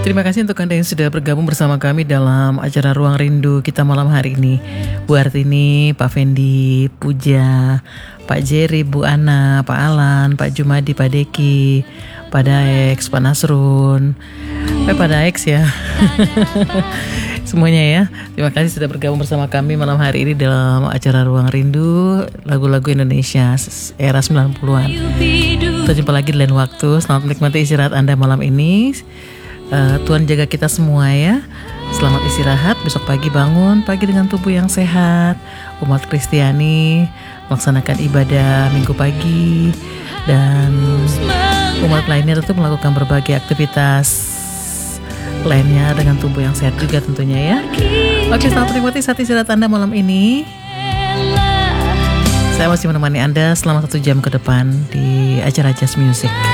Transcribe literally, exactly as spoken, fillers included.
Terima kasih untuk Anda yang sudah bergabung bersama kami dalam acara Ruang Rindu kita malam hari ini. Bu Artini, Pak Fendi, Puja, Pak Jerry, Bu Ana, Pak Alan, Pak Jumadi, Pak Deki, Pak Daex, Pak Nasrun, eh, Pak Daex ya. Semuanya ya. Terima kasih sudah bergabung bersama kami malam hari ini dalam acara Ruang Rindu, lagu-lagu Indonesia era sembilan puluhan. Kita jumpa lagi di lain waktu. Selamat menikmati istirahat Anda malam ini. Uh, Tuhan jaga kita semua ya. Selamat istirahat. Besok pagi bangun pagi dengan tubuh yang sehat. Umat Kristiani melaksanakan ibadah minggu pagi, dan umat lainnya tentu melakukan berbagai aktivitas lainnya dengan tubuh yang sehat juga tentunya ya. Oke, selamat menikmati saat istirahat Anda malam ini. Saya masih menemani Anda selama satu jam ke depan di acara Just Music.